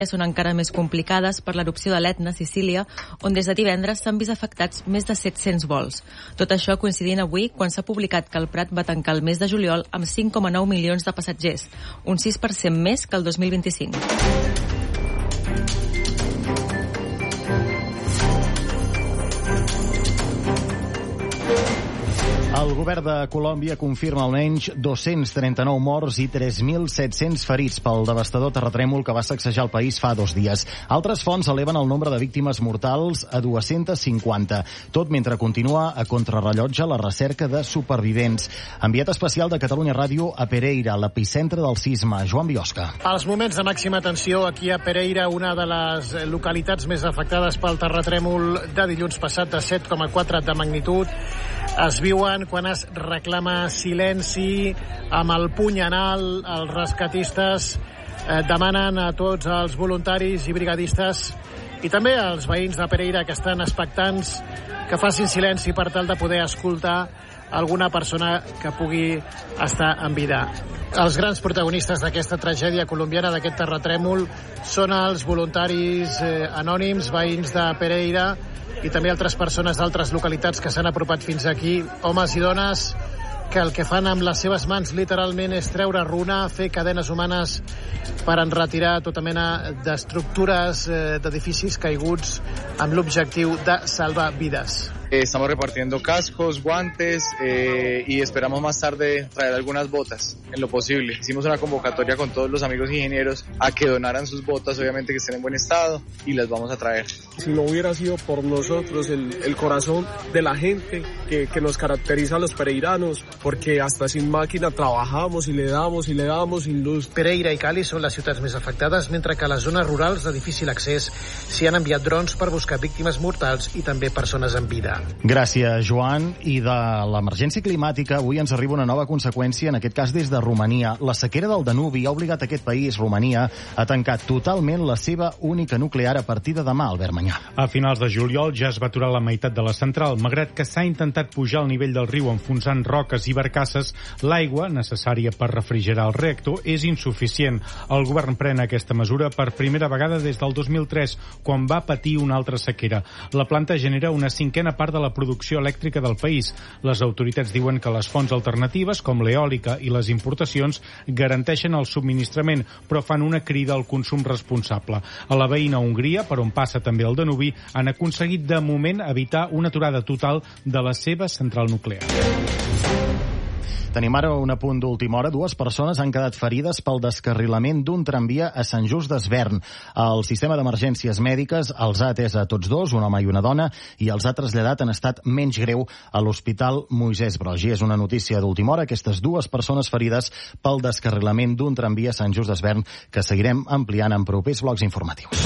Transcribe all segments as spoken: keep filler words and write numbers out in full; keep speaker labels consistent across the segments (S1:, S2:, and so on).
S1: són encara més complicades per l'erupció de l'Etna a Sicília, on des de divendres s'han vist afectats més de set-cents vols. Tot això coincidint avui quan s'ha publicat que el Prat va tancar el mes de juliol amb cinc coma nou milions de passatgers, un sis per cent més que el dos mil vint-i-cinc.
S2: El govern de Colòmbia confirma almenys dos-cents trenta-nou morts i tres mil set-cents ferits pel devastador terratrèmol que va sacsejar el país fa dos dies. Altres fonts eleven el nombre de víctimes mortals a dues-centes cinquanta, tot mentre continua a contrarrellotge la recerca de supervivents. Enviat especial de Catalunya Ràdio a Pereira, l'epicentre del sisme. Joan Biosca.
S3: Els moments de màxima tensió aquí a Pereira, una de les localitats més afectades pel terratrèmol de dilluns passat de set coma quatre de magnitud, es viuen quan es reclama silenci amb el puny en alt. Els rescatistes eh, demanen a tots els voluntaris i brigadistes i també als veïns de Pereira que estan expectants que facin silenci per tal de poder escoltar alguna persona que pugui estar en vida. Els grans protagonistes d'aquesta tragèdia colombiana, d'aquest terratrèmol, són els voluntaris eh, anònims, veïns de Pereira, i també altres persones d'altres localitats que s'han apropat fins aquí, homes i dones que el que fan amb les seves mans literalment és treure runa, fer cadenes humanes per enretirar tota mena d'estructures eh, d'edificis caiguts amb l'objectiu de salvar vides.
S4: Estamos repartiendo cascos, guantes eh, y esperamos más tarde traer algunas botas en lo posible. Hicimos una convocatoria con todos los amigos ingenieros a que donaran sus botas, obviamente que estén en buen estado, y las vamos a traer.
S5: Si no hubiera sido por nosotros, el, el corazón de la gente que, que nos caracteriza a los pereiranos, porque hasta sin máquina trabajamos y le damos y le damos sin luz.
S3: Pereira i Cali són les ciutats més afectades, mentre que a les zones rurals de difícil accés s'hi han enviat drons per buscar víctimes mortals i també persones en vida.
S2: Gràcies, Joan. I de l'emergència climàtica avui ens arriba una nova conseqüència, en aquest cas des de Romania. La sequera del Danubi ha obligat aquest país, Romania, a tancar totalment la seva única nuclear a partir de demà, Albert Manyà.
S6: A finals de juliol ja es va aturar la meitat de la central, malgrat que s'ha intentat pujar el nivell del riu enfonsant roques i barcasses. L'aigua necessària per refrigerar el reactor és insuficient. El govern pren aquesta mesura per primera vegada des del dos mil tres, quan va patir una altra sequera. La planta genera una cinquena part de la producció elèctrica del país. Les autoritats diuen que les fonts alternatives, com l'eòlica i les importacions, garanteixen el subministrament, però fan una crida al consum responsable. A la veïna Hongria, per on passa també el Danubi, han aconseguit de moment evitar una aturada total de la seva central nuclear.
S2: Tenim ara un apunt d'última hora. Dues persones han quedat ferides pel descarrilament d'un tramvia a Sant Just d'Esvern. El sistema d'emergències mèdiques els ha atès a tots dos, un home i una dona, i els ha traslladat en estat menys greu a l'Hospital Moisès Broggi. És una notícia d'última hora, aquestes dues persones ferides pel descarrilament d'un tramvia a Sant Just d'Esvern, que seguirem ampliant en propers blocs informatius.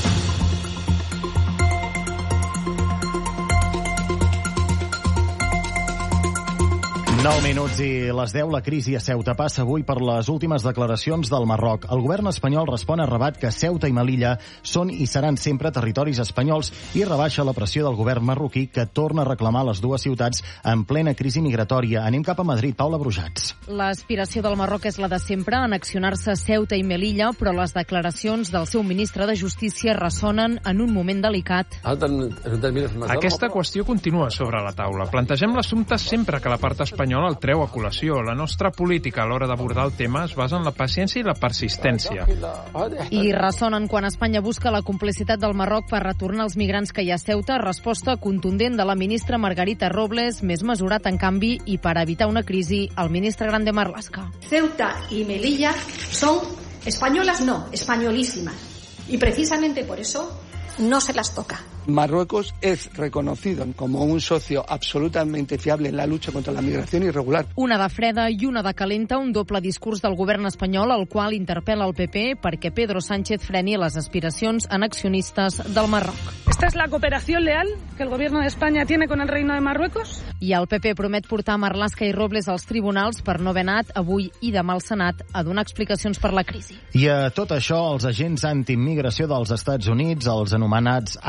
S2: nou minuts i les deu. La crisi a Ceuta passa avui per les últimes declaracions del Marroc. El govern espanyol respon a Rabat que Ceuta i Melilla són i seran sempre territoris espanyols i rebaixa la pressió del govern marroquí, que torna a reclamar les dues ciutats en plena crisi migratòria. Anem cap a Madrid. Paula Brujats.
S7: L'aspiració del Marroc és la de sempre, annexionar-se Ceuta i Melilla, però les declaracions del seu ministre de Justícia ressonen en un moment delicat.
S8: Aquesta qüestió continua sobre la taula. Plantegem l'assumpte sempre que la part espanyola el treu a col·lació. La nostra política a l'hora d'abordar el tema es basa en la paciència i la persistència.
S7: I ressonen quan Espanya busca la complicitat del Marroc per retornar els migrants que hi ha a Ceuta. Resposta contundent de la ministra Margarita Robles, més mesurat en canvi, i per evitar una crisi, el ministre Grande Marlaska.
S9: Ceuta y Melilla son españolas, no, españolísimas. Y precisamente por eso no se las toca.
S10: Marruecos es reconocido como un socio absolutamente fiable en la lucha contra la migración irregular.
S7: Una de freda i una de calenta, un doble discurs del govern espanyol, al qual interpel·la el P P perquè Pedro Sánchez freni les aspiracions annexionistes del Marroc.
S11: ¿Esta es la cooperación leal que el gobierno de España tiene con el Reino de Marruecos?
S7: I el P P promet portar Marlaska i Robles als tribunals per no haver anat avui i demà al Senat a donar explicacions per la crisi.
S2: I a tot això, els agents antiimmigració dels Estats Units, els anomenats I C E,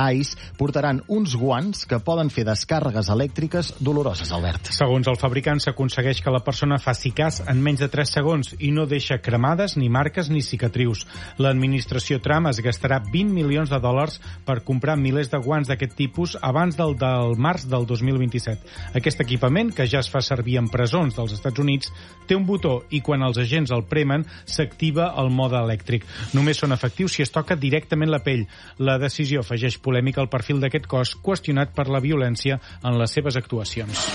S2: portaran uns guants que poden fer descàrregues elèctriques doloroses, Albert.
S6: Segons el fabricant, s'aconsegueix que la persona faci cas en menys de tres segons i no deixa cremades, ni marques, ni cicatrius. L'administració Trump es gastarà vint milions de dòlars per comprar milers de guants d'aquest tipus abans del, del març del dos mil vint-i-set. Aquest equipament, que ja es fa servir en presons dels Estats Units, té un botó i quan els agents el premen s'activa el mode elèctric. Només són efectius si es toca directament la pell. La decisió afegeix polèmica al perfil d'aquest cos, qüestionat per la violència en les seves actuacions.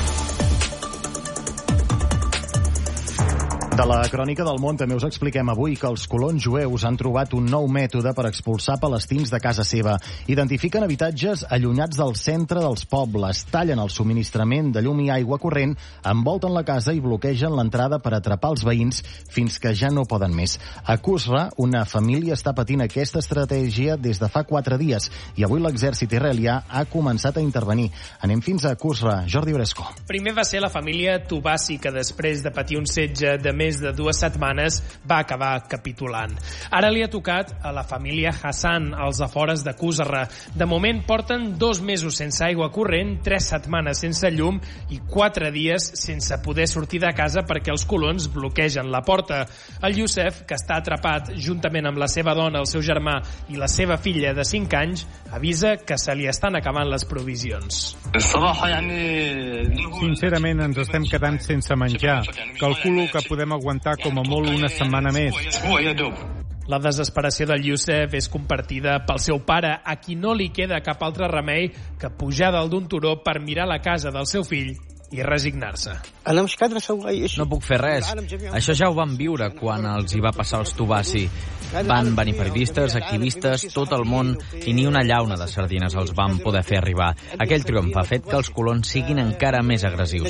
S2: De la Crònica del Món també us expliquem avui que els colons jueus han trobat un nou mètode per expulsar palestins de casa seva. Identifiquen habitatges allunyats del centre dels pobles, tallen el subministrament de llum i aigua corrent, envolten la casa i bloquegen l'entrada per atrapar els veïns fins que ja no poden més. A Qusra, una família està patint aquesta estratègia des de fa quatre dies i avui l'exèrcit israelià ha començat a intervenir. Anem fins a Qusra. Jordi Oresco.
S12: Primer va ser la família Tubasi, que després de patir un setge de més de dues setmanes va acabar capitulant. Ara li ha tocat a la família Hassan, als afores de Qusra. De moment porten dos mesos sense aigua corrent, tres setmanes sense llum i quatre dies sense poder sortir de casa perquè els colons bloquegen la porta. El Youssef, que està atrapat juntament amb la seva dona, el seu germà i la seva filla de cinc anys, avisa que se li estan acabant les provisions.
S6: Sincerament, ens estem quedant sense menjar. Calculo que podem aguantar com a molt una setmana més.
S12: La desesperació del Youssef és compartida pel seu pare, a qui no li queda cap altre remei que pujar dalt d'un turó per mirar la casa del seu fill i resignar-se.
S13: No puc fer res. Això ja ho vam viure quan els hi va passar als Tubasi. Van venir periodistes, activistes, tot el món, i ni una llauna de sardines els van poder fer arribar. Aquell triomf ha fet que els colons siguin encara més agressius.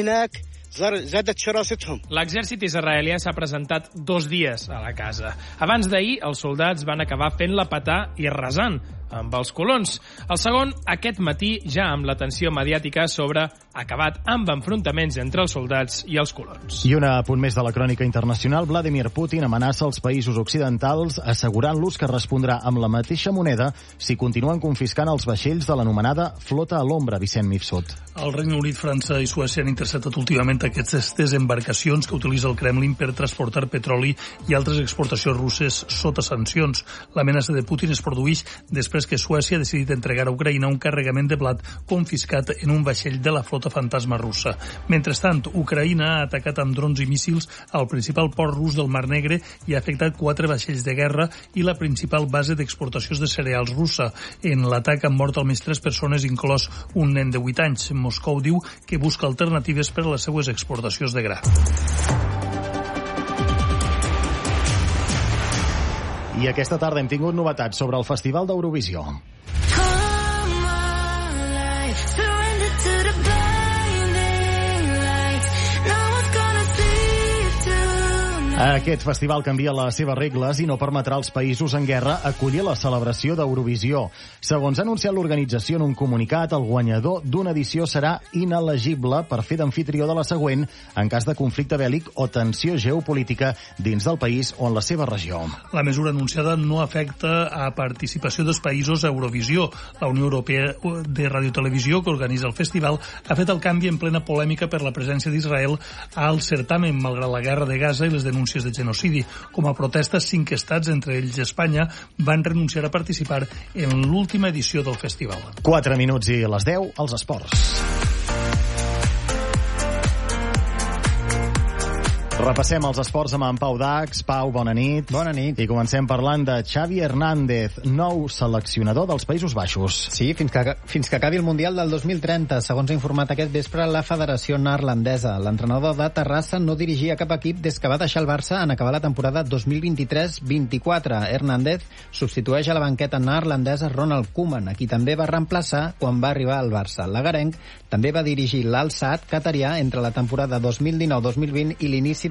S12: L'exèrcit israelià s'ha presentat dos dies a la casa. Abans d'ahir, els soldats van acabar fent-la petar i arrasant amb els colons. El segon, aquest matí, ja amb l'atenció mediàtica sobre acabat amb enfrontaments entre els soldats i els colons.
S2: I un apunt més de la crònica internacional. Vladimir Putin amenaça els països occidentals assegurant-los que respondrà amb la mateixa moneda si continuen confiscant els vaixells de l'anomenada flota a l'ombra. Vicent Mifsud.
S14: El Regne Unit, França i Suècia han interceptat últimament aquestes embarcacions que utilitza el Kremlin per transportar petroli i altres exportacions russes sota sancions. L'amenaça de Putin es produeix després que Suècia ha decidit entregar a Ucraïna un carregament de blat confiscat en un vaixell de la flota fantasma russa. Mentrestant, Ucraïna ha atacat amb drons i míssils al principal port rus del Mar Negre i ha afectat quatre vaixells de guerra i la principal base d'exportacions de cereals russa. En l'atac han mort almenys tres persones, inclòs un nen de vuit anys. Moscou diu que busca alternatives per a les seues exportacions de gra.
S2: I aquesta tarda hem tingut novetats sobre el Festival d'Eurovisió. Aquest festival canvia les seves regles i no permetrà als països en guerra acollir la celebració d'Eurovisió. Segons ha anunciat l'organització en un comunicat, el guanyador d'una edició serà inelegible per fer d'amfitrió de la següent en cas de conflicte bèl·lic o tensió geopolítica dins del país o en la seva regió.
S14: La mesura anunciada no afecta a participació dels països a Eurovisió. La Unió Europea de Radiotelevisió, que organitza el festival, ha fet el canvi en plena polèmica per la presència d'Israel al certamen, malgrat la guerra de Gaza i les denúncies de genocidi. Com a protesta, cinc estats, entre ells Espanya, van renunciar a participar en l'última edició del festival.
S2: quatre minuts i les deu, als esports. Repassem els esports amb en Pau Dax. Pau, bona nit.
S15: Bona nit.
S2: I comencem parlant de Xavi Hernández, nou seleccionador dels Països Baixos.
S15: Sí, fins que, fins que acabi el Mundial del dos mil trenta, segons ha informat aquest vespre la Federació Neerlandesa. L'entrenador de Terrassa no dirigia cap equip des que va deixar el Barça en acabar la temporada dos mil vint-i-tres vint-i-quatre. Hernández substitueix a la banqueta neerlandesa Ronald Koeman, a qui també va reemplaçar quan va arribar al Barça. L'agarenc també va dirigir l'Al Sadd catarià entre la temporada dos mil dinou dos mil vint i l'inici de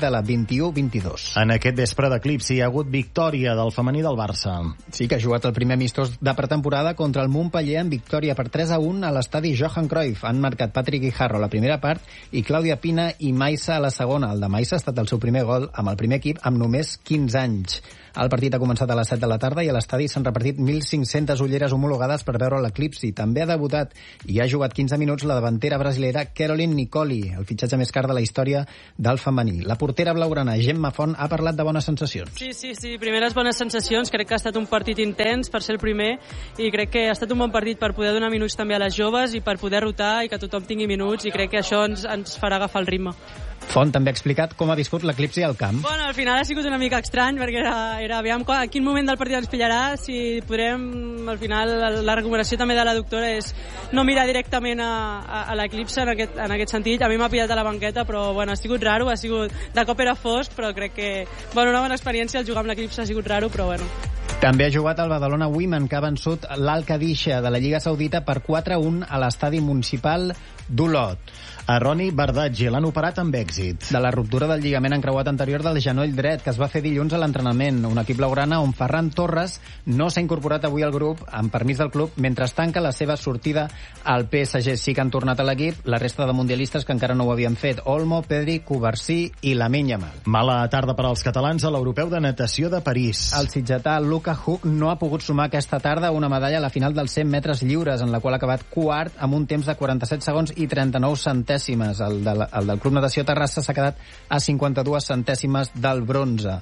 S15: de la vint-i-u vint-i-dos.
S2: En aquest vespre d'eclipsi hi ha hagut victòria del femení del Barça.
S15: Sí, que ha jugat el primer amistós de pretemporada contra el Montpellier en victòria per tres a un a l'estadi Johan Cruyff. Han marcat Patrick Guijarro a la primera part i Clàudia Pina i Maissa a la segona. El de Maissa ha estat el seu primer gol amb el primer equip amb només quinze anys. El partit ha començat a les set de la tarda i a l'estadi s'han repartit mil cinc-centes ulleres homologades per veure l'eclipsi. També ha debutat i ha jugat quinze minuts la davantera brasilera Caroline Nicoli, el fitxatge més car de la història del femení. La portera blaugrana Gemma Font ha parlat de bones sensacions.
S16: Sí, sí, sí, primeres bones sensacions. Crec que ha estat un partit intens per ser el primer i crec que ha estat un bon partit per poder donar minuts també a les joves i per poder rotar i que tothom tingui minuts, i crec que això ens, ens farà agafar el ritme.
S15: Font també ha explicat com ha viscut l'eclipsi al camp.
S16: Bueno, al final ha sigut una mica estrany perquè era, era aviam a quin moment del partit ens pillarà, si podrem, al final la recomanació també de la doctora és no mirar directament a, a, a l'eclipsi en, aquest, en aquest sentit. A mi m'ha pillat a la banqueta, però bueno, ha sigut raro, ha sigut, de cop era fosc, però crec que bueno, una bona experiència, el jugar amb l'eclipsi ha sigut raro, però bueno.
S15: També ha jugat el Badalona Women, que ha vençut l'Al-Qadisha de la Lliga Saudita per quatre a un a l'estadi municipal d'Olot.
S2: A Roni Bardaggi l'han operat amb èxit.
S15: De la ruptura del lligament encreuat anterior del genoll dret, que es va fer dilluns a l'entrenament. Un equip blaugrana on Ferran Torres no s'ha incorporat avui al grup, amb permís del club, mentre tanca la seva sortida al P S G. Sí que han tornat a l'equip la resta de mundialistes que encara no ho havien fet. Olmo, Pedri, Cubarsí i Lamine Yamal.
S2: Mala tarda per als catalans a l'Europeu de Natació de París.
S15: El sitgetà Luka Huk no ha pogut sumar aquesta tarda una medalla a la final dels cent metres lliures, en la qual ha acabat quart amb un temps de quaranta-set segons i trenta-nou centèsimes. El, de la, el del Club Natació Terrassa s'ha quedat a cinquanta-dues centèsimes del bronze.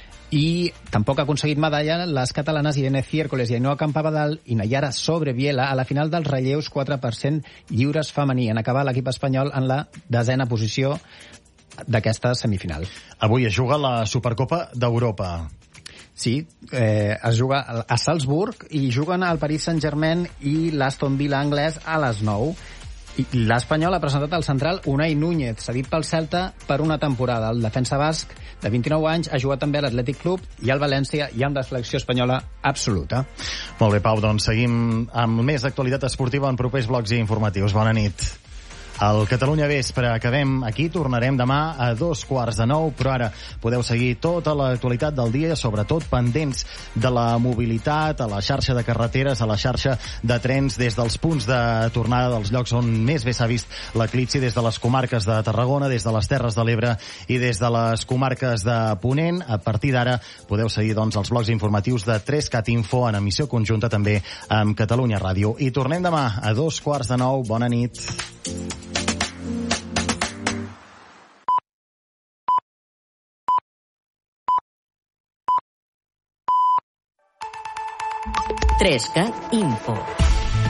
S15: I tampoc ha aconseguit medalla les catalanes Irene Ciércoles i Ainhoa Campabadal i Nayara Sobreviela a la final dels relleus quatre per cent lliures femení. En acabar l'equip espanyol en la desena posició d'aquesta semifinal.
S2: Avui es juga la Supercopa d'Europa.
S15: Sí, eh, es juga a Salzburg i juguen el Paris Saint-Germain i l'Aston Villa anglès a les nou. I l'Espanyol ha presentat el central Unai Núñez, cedit pel Celta per una temporada. El defensa basc, de vint-i-nou anys, ha jugat també a l'Atlètic Club i al València i amb la selecció espanyola absoluta.
S2: Molt bé, Pau, doncs seguim amb més actualitat esportiva en propers blocs i informatius. Bona nit. El Catalunya Vespre acabem aquí, tornarem demà a dos quarts de nou, però ara podeu seguir tota l'actualitat del dia, sobretot pendents de la mobilitat, a la xarxa de carreteres, a la xarxa de trens, des dels punts de tornada dels llocs on més bé s'ha vist l'eclipsi, des de les comarques de Tarragona, des de les Terres de l'Ebre i des de les comarques de Ponent. A partir d'ara podeu seguir doncs, els blocs informatius de tres cat Info en emissió conjunta també amb Catalunya Ràdio. I tornem demà a dos quarts de nou. Bona nit.
S17: tres cat Info.